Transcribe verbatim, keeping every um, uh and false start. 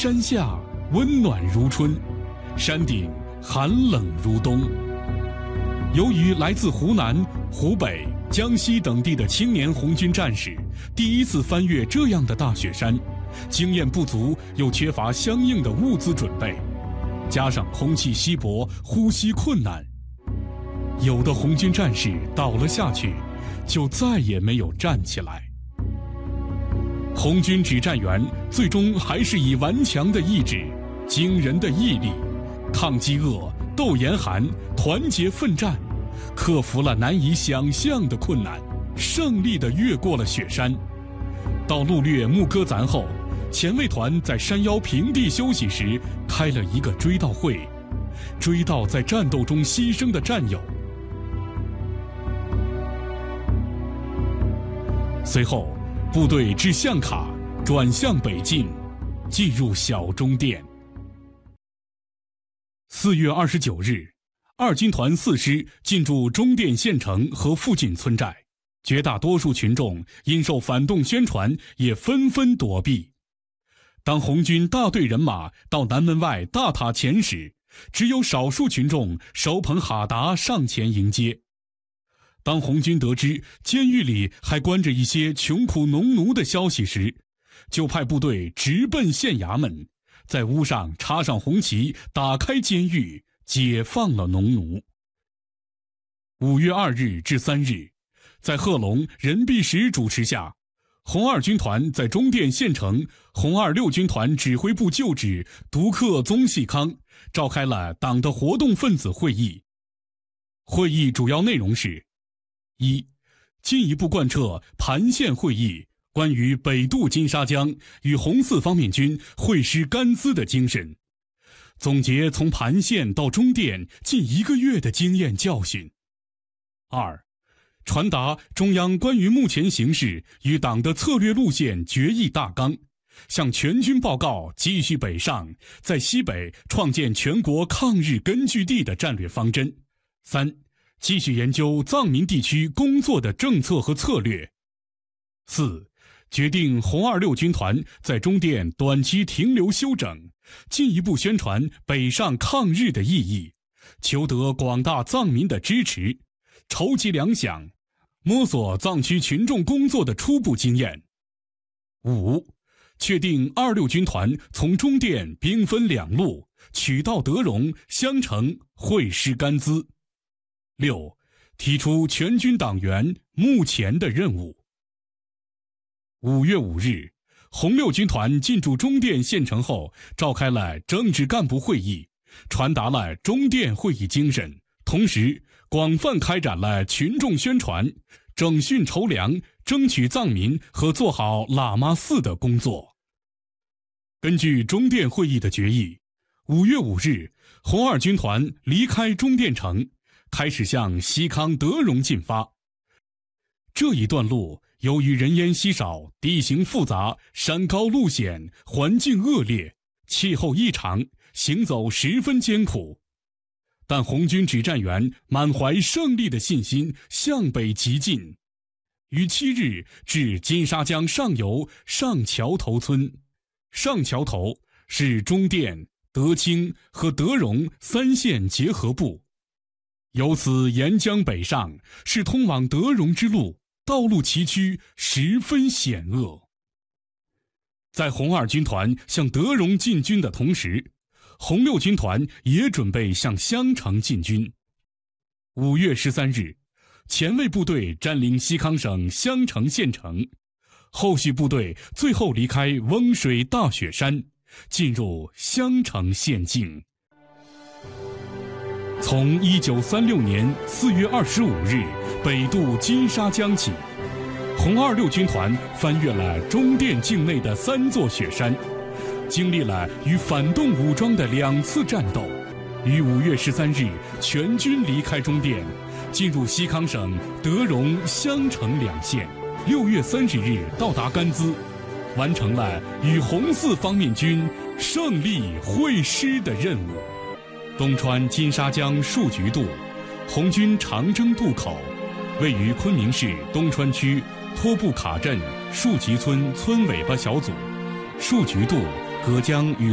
山下温暖如春，山顶寒冷如冬。由于来自湖南、湖北、江西等地的青年红军战士第一次翻越这样的大雪山，经验不足又缺乏相应的物资准备，加上空气稀薄，呼吸困难，有的红军战士倒了下去，就再也没有站起来。红军指战员最终还是以顽强的意志、惊人的毅力，抗饥饿、斗严寒、团结奋战，克服了难以想象的困难，胜利地越过了雪山。到路略木戈赞后，前卫团在山腰平地休息时开了一个追悼会，追悼在战斗中牺牲的战友。随后部队至象卡，转向北进，进入小中甸。四月二十九日，二军团四师进驻中甸县城和附近村寨，绝大多数群众因受反动宣传，也纷纷躲避。当红军大队人马到南门外大塔前时，只有少数群众手捧哈达上前迎接。当红军得知监狱里还关着一些穷苦农奴的消息时，就派部队直奔县衙门，在屋上插上红旗，打开监狱，解放了农奴。五月二日至三日，在贺龙、任弼时主持下，红二军团在中甸县城红二六军团指挥部旧址独克宗细康召开了党的活动分子会议。会议主要内容是：一、进一步贯彻盘县会议关于北渡金沙江与红四方面军会师甘孜的精神，总结从盘县到中甸近一个月的经验教训。二、传达中央关于目前形势与党的策略路线决议大纲，向全军报告继续北上，在西北创建全国抗日根据地的战略方针。三、继续研究藏民地区工作的政策和策略。四、决定红二六军团在中甸短期停留休整，进一步宣传北上抗日的意义，求得广大藏民的支持，筹集粮饷，摸索藏区群众工作的初步经验。五、确定二六军团从中甸兵分两路，取道德荣、襄城，会师甘孜。六、提出全军党员目前的任务。五月五日，红六军团进驻中甸县城后，召开了政治干部会议，传达了中甸会议精神，同时广泛开展了群众宣传、整训筹粮、争取藏民和做好喇嘛寺的工作。根据中甸会议的决议，五月五日，红二军团离开中甸城，开始向西康德荣进发。这一段路由于人烟稀少，地形复杂，山高路险，环境恶劣，气候异常，行走十分艰苦。但红军指战员满怀胜利的信心，向北急进，于七日至金沙江上游上桥头村。上桥头是中甸、德清和德荣三县结合部，由此沿江北上，是通往德荣之路，道路崎岖，十分险恶。在红二军团向德荣进军的同时，红六军团也准备向襄城进军。五月十三日，前卫部队占领西康省襄城县城，后续部队最后离开翁水大雪山，进入襄城县境。从一九三六年四月二十五日北渡金沙江起，红二六军团翻越了中甸境内的三座雪山，经历了与反动武装的两次战斗，于五月十三日全军离开中甸，进入西康省德荣、襄城两县。六月三十日到达甘孜，完成了与红四方面军胜利会师的任务。东穿金沙江树菊渡，红军长征渡口位于昆明市东川区托布卡镇树菊村村尾巴小组。树菊渡隔江与